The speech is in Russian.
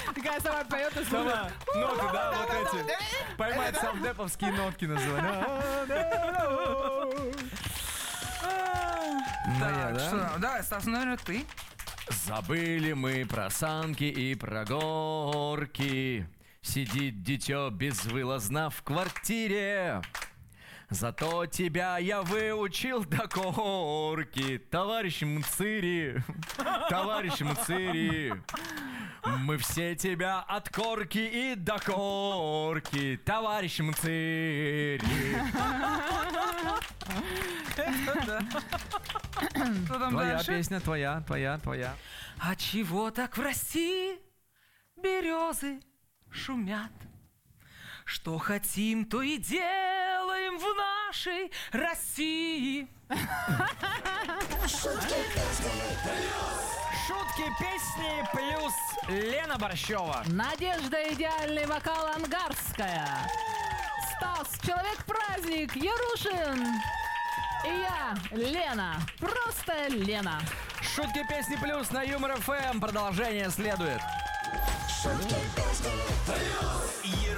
Такая сама поет и слушает. Сама ноты, да, вот эти. Поймать совдеповские нотки называют. Так, что? Давай, Стас, наверное, ты. Забыли мы про санки и про горки. Сидит дитё безвылазно в квартире. Зато тебя я выучил до корки. Товарищ Мцири, товарищ Мцири, мы все тебя от корки и до корки. Товарищ Мцири. Что там Твоя дальше? песня, твоя. А чего так в России березы шумят? Что хотим, то и делаем в нашей России. Шутки, песни плюс Лена Борщева. Надежда, идеальный вокал Ангарская. Стас, Человек-праздник, Ярушин. И я, Лена, просто Лена. Шутки, песни плюс на Юмор ФМ. Продолжение следует. Шутки, песни, плюс.